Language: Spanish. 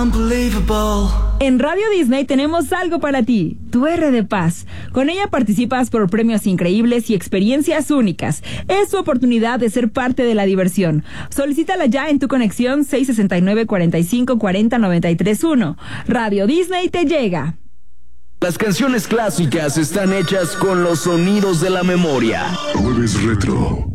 Unbelievable. En Radio Disney tenemos algo para ti, tu R de Paz. Con ella participas por premios increíbles y experiencias únicas. Es tu oportunidad de ser parte de la diversión. Solicítala ya en tu conexión 669-4540-931. Radio Disney te llega. Las canciones clásicas están hechas con los sonidos de la memoria. Jueves Retro.